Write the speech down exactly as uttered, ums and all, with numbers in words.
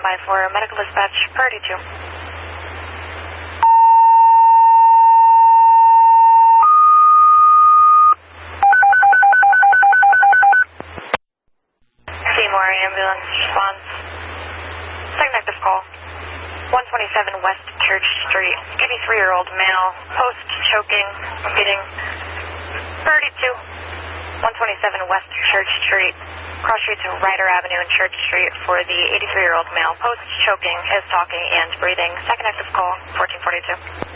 standby for medical dispatch, priority two. Seymour ambulance response. Second active call. one twenty-seven West Church Street. eighty-three-year-old male. Post choking. Bleeding. Priority two. one twenty-seven West Church Street. Cross street to Ryder Avenue and Church Street for the eighty-three-year-old male. Post choking, is talking and breathing. Second active call, fourteen forty-two.